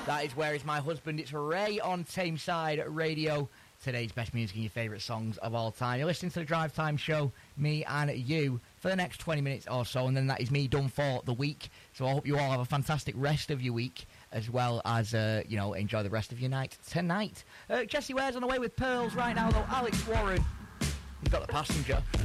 That is Where Is My Husband? It's Ray on Tameside Radio. Today's best music and your favourite songs of all time. You're listening to the Drive Time Show, me and you, for the next 20 minutes or so, and then that is me done for the week. So I hope you all have a fantastic rest of your week, as well as, enjoy the rest of your night tonight. Jessie Ware's on the way with Pearls right now, though. Alex Warren, he's got the passenger.